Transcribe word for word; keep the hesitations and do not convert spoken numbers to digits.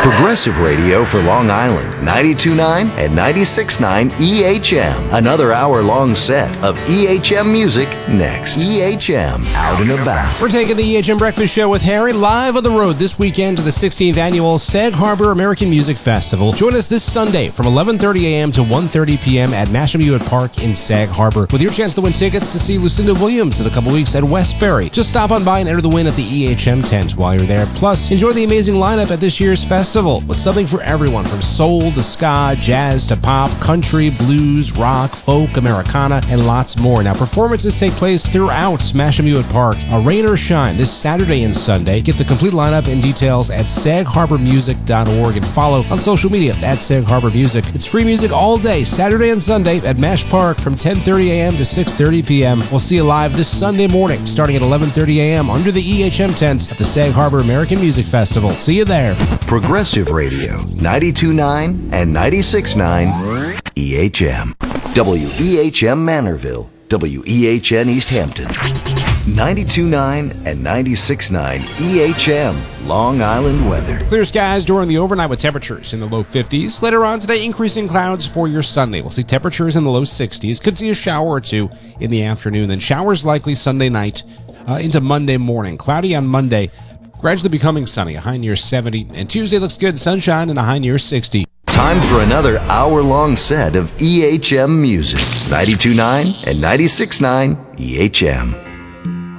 Progressive Radio for Long Island, ninety-two point nine and ninety-six point nine E H M. Another hour-long set of E H M music next. E H M, out and about. We're taking the E H M Breakfast Show with Harry live on the road this weekend to the sixteenth Annual Sag Harbor American Music Festival. Join us this Sunday from eleven thirty a.m. to one thirty p.m. at Masham Hewitt Park in Sag Harbor, with your chance to win tickets to see Lucinda Williams in a couple weeks at Westbury. Just stop on by and enter the win at the E H M tent while you're there. Plus, enjoy the amazing lineup at this year's festival with something for everyone, from soul to ska, jazz to pop, country, blues, rock, folk, Americana, and lots more. Now, performances take place throughout Masham Hewitt Park, a rain or shine, this Saturday and Sunday. Get the complete lineup and details at sag harbor music dot org and follow on social media at Sag Harbor Music. It's free music all day, Saturday and Sunday at Mash Park from ten thirty a.m. to six thirty p.m. We'll see you live this Sunday morning, starting at eleven thirty a.m. under the E H M tent at the Sag Harbor American Music Festival. See you there. Progressive Radio, ninety-two point nine and ninety-six point nine E H M. W E H M Manorville, W E H N East Hampton. ninety-two point nine and ninety-six point nine E H M, Long Island weather. Clear skies during the overnight with temperatures in the low fifties. Later on today, increasing clouds for your Sunday. We'll see temperatures in the low sixties. Could see a shower or two in the afternoon. Then showers likely Sunday night uh, into Monday morning. Cloudy on Monday, gradually becoming sunny, a high near seventy. And Tuesday looks good, sunshine and a high near sixty. Time for another hour-long set of E H M music. ninety-two point nine and ninety-six point nine E H M.